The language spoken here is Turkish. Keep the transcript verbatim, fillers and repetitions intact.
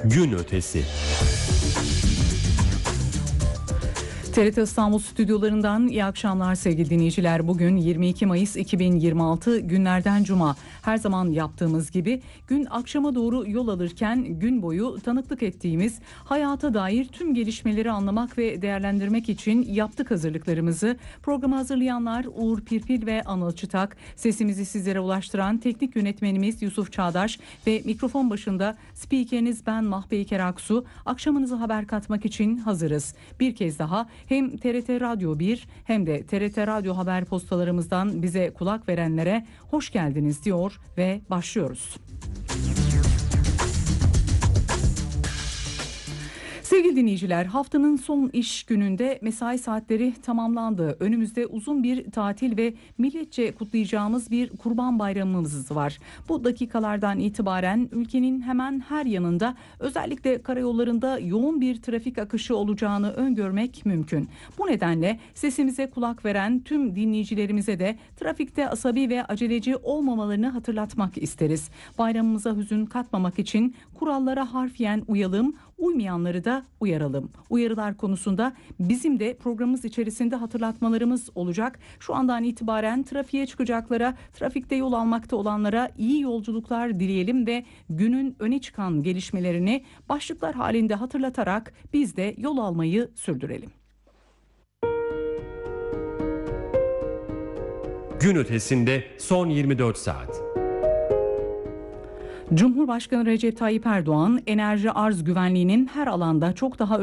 Gün ötesi. T R T İstanbul stüdyolarından iyi akşamlar sevgili dinleyiciler. Bugün yirmi iki Mayıs iki bin yirmi altı günlerden cuma. Her zaman yaptığımız gibi gün akşama doğru yol alırken gün boyu tanıklık ettiğimiz hayata dair tüm gelişmeleri anlamak ve değerlendirmek için yaptık hazırlıklarımızı. Programı hazırlayanlar Uğur Pirpil ve Anıl Çıtak, sesimizi sizlere ulaştıran teknik yönetmenimiz Yusuf Çağdaş ve mikrofon başında spikeriniz ben Mahpeyker Aksu. Akşamınıza haber katmak için hazırız. Bir kez daha hem T R T Radyo bir hem de T R T Radyo haber postalarımızdan bize kulak verenlere hoş geldiniz diyor ve başlıyoruz. Sevgili dinleyiciler, haftanın son iş gününde mesai saatleri tamamlandı. Önümüzde uzun bir tatil ve milletçe kutlayacağımız bir Kurban Bayramımız var. Bu dakikalardan itibaren ülkenin hemen her yanında, özellikle karayollarında yoğun bir trafik akışı olacağını öngörmek mümkün. Bu nedenle sesimize kulak veren tüm dinleyicilerimize de trafikte asabi ve aceleci olmamalarını hatırlatmak isteriz. Bayramımıza hüzün katmamak için kurallara harfiyen uyalım, uymayanları da uyaralım. Uyarılar konusunda bizim de programımız içerisinde hatırlatmalarımız olacak. Şu andan itibaren trafiğe çıkacaklara, trafikte yol almakta olanlara iyi yolculuklar dileyelim ve günün öne çıkan gelişmelerini başlıklar halinde hatırlatarak biz de yol almayı sürdürelim. Gün ötesinde son yirmi dört saat. Cumhurbaşkanı Recep Tayyip Erdoğan, enerji arz güvenliğinin her alanda çok daha